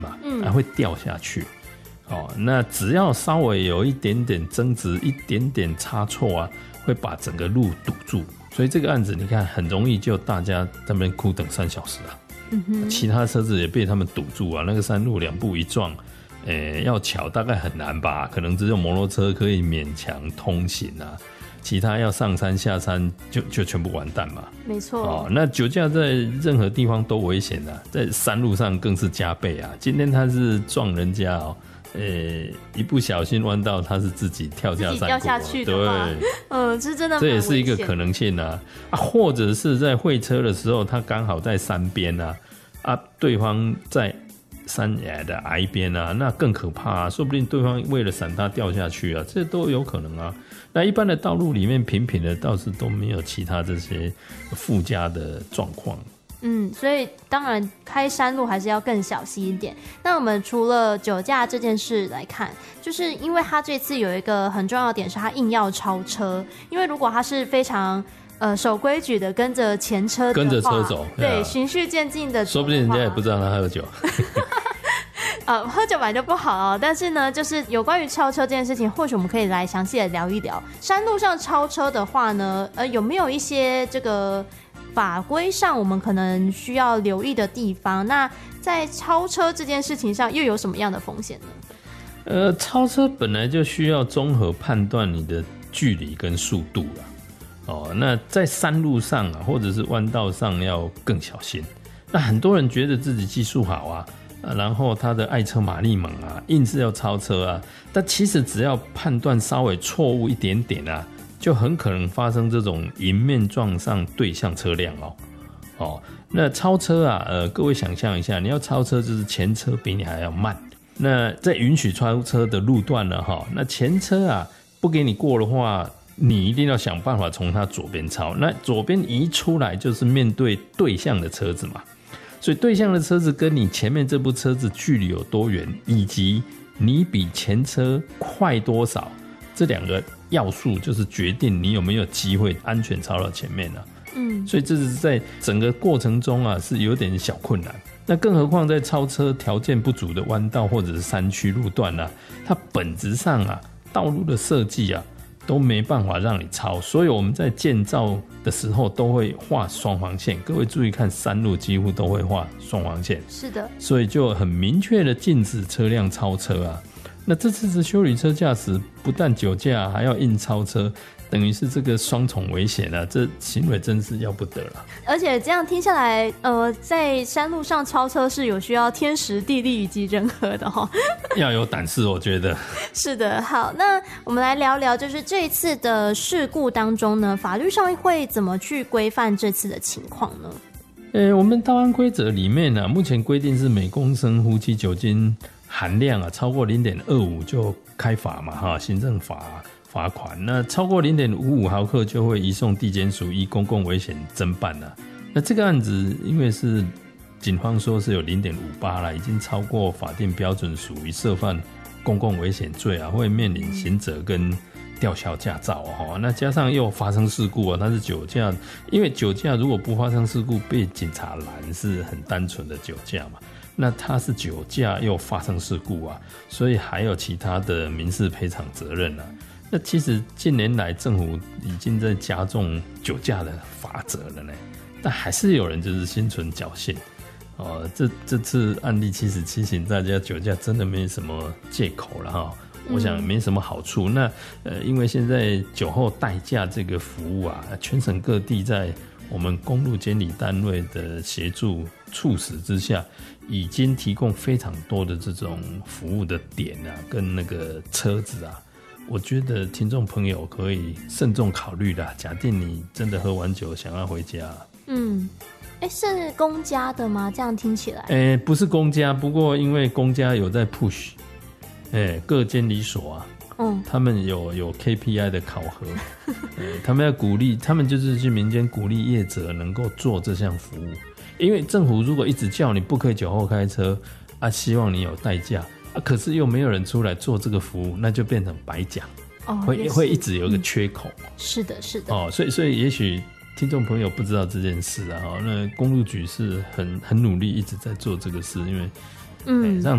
嘛，还会掉下去。那只要稍微有一点点争执，一点点差错啊，会把整个路堵住。所以这个案子你看很容易就大家在那边苦等3小时啊。其他车子也被他们堵住啊，那个山路2步一撞，要桥大概很难吧，可能只有摩托车可以勉强通行啊，其他要上山下山就全部完蛋嘛。 没错。 那酒驾在任何地方都危险啊，在山路上更是加倍啊。今天他是撞人家一不小心弯道，他是自己跳下山谷， 掉下去的话，对，这真的蛮危险， 这也是一个可能性啊。或者是在会车的时候，他刚好在山边啊，对方在山崖的崖边啊，那更可怕啊，说不定对方为了闪他掉下去啊，这都有可能啊。那一般的道路里面平平的，倒是都没有其他这些附加的状况。 所以当然开山路还是要更小心一点。那我们除了酒驾这件事来看，就是因为他这次有一个很重要的点是他硬要超车，因为如果他是非常守规矩的跟着前车的话， 跟着车走， 对，循序渐进的， 说不定人家也不知道他喝酒。 喝酒本来就不好但是呢，就是有关于超车这件事情，或许我们可以来详细的聊一聊。山路上超车的话呢，有没有一些这个法规上我们可能需要留意的地方？那在超车这件事情上又有什么样的风险呢？ 超车本来就需要综合判断你的距离跟速度啦。那在山路上或者是弯道上要更小心。那很多人觉得自己技术好然后他的爱车马力猛硬是要超车但其实只要判断稍微错误一点点就很可能发生这种迎面撞上对向车辆那超车各位想象一下，你要超车就是前车比你还要慢。那在允许超车的路段呢那前车不给你过的话，你一定要想办法从他左边超。那左边移出来就是面对对向的车子嘛，所以对向的车子跟你前面这部车子距离有多远，以及你比前车快多少，这2个要素就是决定你有没有机会安全超到前面所以这是在整个过程中是有点小困难。那更何况在超车条件不足的弯道或者是山区路段它本质上道路的设计都没办法让你超，所以我们在建造的时候都会画双黄线。各位注意看，山路几乎都会画双黄线， 是的，所以就很明确的禁止车辆超车那这次的休旅车驾驶不但酒驾，还要硬超车，等于是这个双重危险这行为真是要不得了。 而且这样听下来，在山路上超车是有需要天时地利以及人和的要有胆识，我觉得是的。好，那我们来聊聊，就是这一次的事故当中呢，法律上会怎么去规范这次的情况呢？ 我们道安规则里面目前规定是每公升呼气酒精含量超过 0.25 就开罚嘛行政罚款。那超过 0.55 毫克就会移送地检署依公共危险侦办那这个案子因为是警方说是有 0.58 啦，已经超过法定标准，属于涉犯公共危险罪会面临刑责跟吊销驾照那加上又发生事故他是酒驾，因为酒驾如果不发生事故被警察拦是很单纯的酒驾嘛，那他是酒驾又发生事故所以还有其他的民事赔偿责任那其实近年来政府已经在加重酒驾的罚则了呢，但还是有人就是心存侥幸这次案例其实提醒大家，酒驾真的没什么借口了我想没什么好处。那因为现在酒后代驾这个服务全省各地在我们公路监理单位的协助促使之下，已经提供非常多的这种服务的点跟那个车子我觉得听众朋友可以慎重考虑啦。假定你真的喝完酒想要回家， 是公家的吗？这样听起来不是公家，不过因为公家有在 push，各监理所他们有 KPI 的考核他们要鼓励，他们就是去民间鼓励业者能够做这项服务。因为政府如果一直叫你不可以酒后开车希望你有代驾可是又没有人出来做这个服务，那就变成白讲会一直有一个缺口是的是的所以也许听众朋友不知道这件事那公路局是很努力一直在做这个事，因为让